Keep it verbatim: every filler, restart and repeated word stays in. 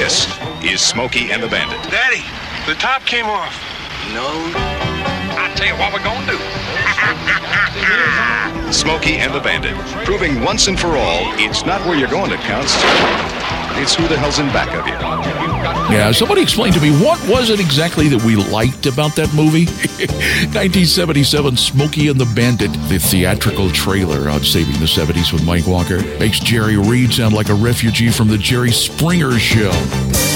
This is Smokey and the Bandit. Daddy, the top came off. No. I'll tell you what we're going to do. Smokey and the Bandit, proving once and for all, it's not where you're going that counts. It's who the hell's in back of you. Yeah, somebody explain to me, what was it exactly that we liked about that movie? nineteen seventy-seven, Smokey and the Bandit, the theatrical trailer on Saving the seventies with Mike Walker, makes Jerry Reed sound like a refugee from the Jerry Springer Show.